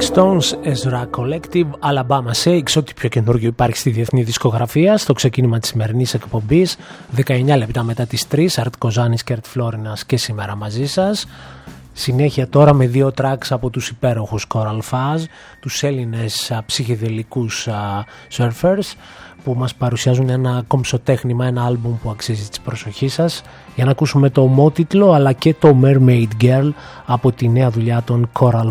Stones, Ezra Collective, Alabama Shakes, ό,τι πιο καινούργιο υπάρχει στη διεθνή δισκογραφία. Στο ξεκίνημα της σημερινής εκπομπής, 19 λεπτά μετά τις 3, Αρτ Κοζάνης και Αρτ Φλόρινας και σήμερα μαζί σας. Συνέχεια τώρα με δύο tracks από τους υπέροχους Coral Fuzz, τους Έλληνες ψυχεδελικούς surfers, που μας παρουσιάζουν ένα κομψοτέχνημα, ένα άλμπουμ που αξίζει της προσοχής σας, για να ακούσουμε το ομότιτλο αλλά και το Mermaid Girl από τη νέα δουλειά των Coral